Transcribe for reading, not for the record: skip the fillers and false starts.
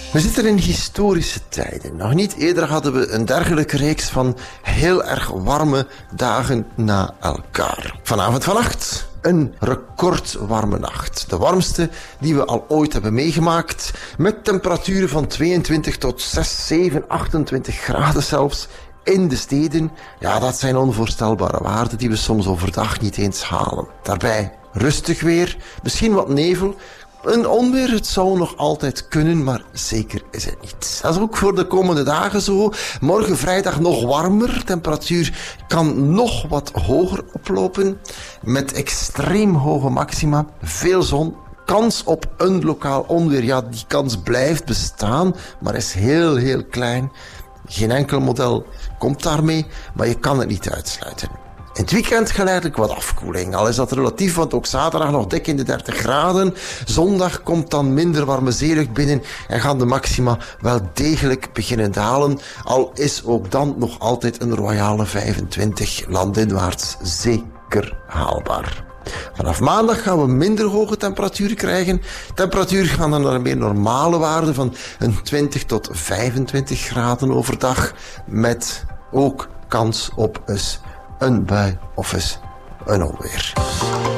We zitten in historische tijden. Nog niet eerder hadden we een dergelijke reeks van heel erg warme dagen na elkaar. Vanavond vannacht een recordwarme nacht. De warmste die we al ooit hebben meegemaakt. Met temperaturen van 22 tot 6, 7, 28 graden zelfs. In de steden, ja, dat zijn onvoorstelbare waarden die we soms overdag niet eens halen. Daarbij rustig weer, misschien wat nevel. Een onweer, het zou nog altijd kunnen, maar zeker is het niet. Dat is ook voor de komende dagen zo. Morgen vrijdag nog warmer. Temperatuur kan nog wat hoger oplopen. Met extreem hoge maxima. Veel zon. Kans op een lokaal onweer. Ja, die kans blijft bestaan, maar is heel, heel klein. Geen enkel model komt daarmee, maar je kan het niet uitsluiten. In het weekend geleidelijk wat afkoeling. Al is dat relatief, want ook zaterdag nog dik in de 30 graden. Zondag komt dan minder warme zeelucht binnen en gaan de maxima wel degelijk beginnen dalen. Al is ook dan nog altijd een royale 25 landinwaarts zeker haalbaar. Vanaf maandag gaan we minder hoge temperaturen krijgen. Temperaturen gaan dan naar een meer normale waarde van een 20 tot 25 graden overdag. Met ook kans op eens een bui of eens een onweer.